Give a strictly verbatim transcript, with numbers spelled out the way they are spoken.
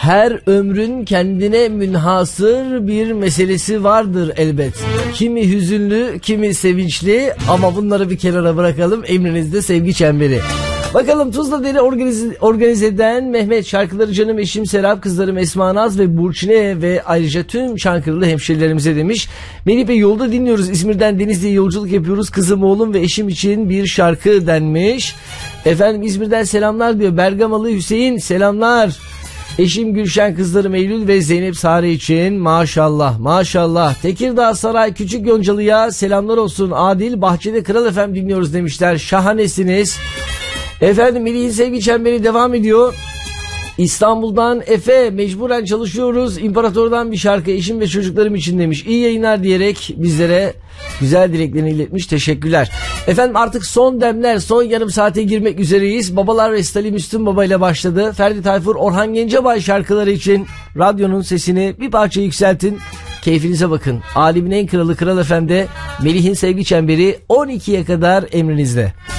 Her ömrün kendine münhasır bir meselesi vardır elbet. Kimi hüzünlü, kimi sevinçli ama bunları bir kenara bırakalım. Emrinizde sevgi çemberi. Bakalım Tuzla'da organize, organize eden Mehmet, şarkıları canım eşim Serap, kızlarım Esma Naz ve Burçine ve ayrıca tüm Çankırılı hemşerilerimize demiş. Melih Bey, yolda dinliyoruz, İzmir'den Denizli'ye yolculuk yapıyoruz, kızım oğlum ve eşim için bir şarkı denmiş. Efendim İzmir'den selamlar diyor Bergamalı Hüseyin, selamlar. Eşim Gülşen, kızlarım Eylül ve Zeynep Sare için maşallah maşallah. Tekirdağ Saray Küçük Yoncalı'ya selamlar olsun. Adil, Bahçede Kral F M dinliyoruz demişler. Şahanesiniz. Efendim Melih'in sevgi çemberi devam ediyor. İstanbul'dan Efe, mecburen çalışıyoruz. İmparator'dan bir şarkı eşim ve çocuklarım için demiş. İyi yayınlar diyerek bizlere güzel dileklerini iletmiş. Teşekkürler. Efendim artık son demler, son yarım saate girmek üzereyiz. Babalar Restali Müslüm Baba ile başladı. Ferdi Tayfur, Orhan Gencebay şarkıları için radyonun sesini bir parça yükseltin. Keyfinize bakın. Alemin en kralı Kral F M'de Melih'in sevgi çemberi on ikiye kadar emrinizde.